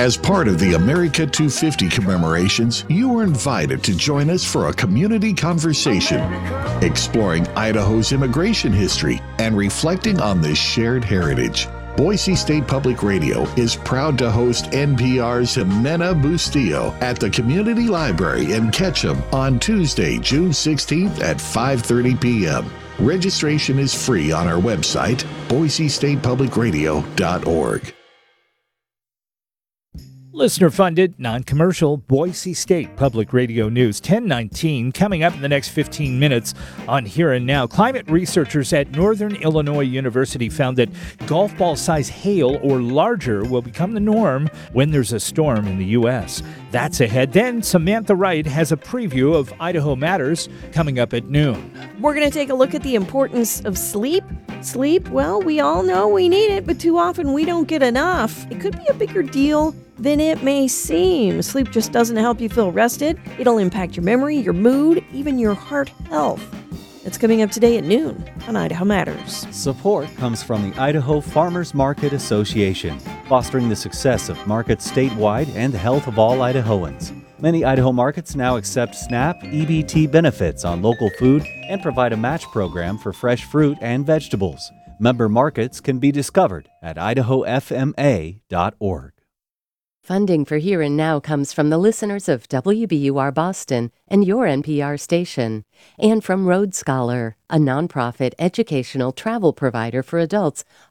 As part of the America 250 commemorations, you are invited to join us for a community conversation, exploring Idaho's immigration history and reflecting on this shared heritage. Boise State Public Radio is proud to host NPR's Jimena Bustillo at the Community Library in Ketchum on Tuesday, June 16th at 5:30 p.m. Registration is free on our website, boisestatepublicradio.org. Listener-funded, non-commercial, Boise State Public Radio News, 1019, coming up in the next 15 minutes on Here and Now. Climate researchers at Northern Illinois University found that golf ball-size hail or larger will become the norm when there's a storm in the U.S. That's ahead. Then Samantha Wright has a preview of Idaho Matters coming up at noon. We're going to take a look at the importance of sleep. Sleep, well, we all know we need it, but too often we don't get enough. It could be a bigger deal than it may seem. Sleep just doesn't help you feel rested. It'll impact your memory, your mood, even your heart health. That's coming up today at noon on Idaho Matters. Support comes from the Idaho Farmers Market Association, fostering the success of markets statewide and the health of all Idahoans. Many Idaho markets now accept SNAP EBT benefits on local food and provide a match program for fresh fruit and vegetables. Member markets can be discovered at idahofma.org. Funding for Here and Now comes from the listeners of WBUR Boston and your NPR station, and from Road Scholar, a nonprofit educational travel provider for adults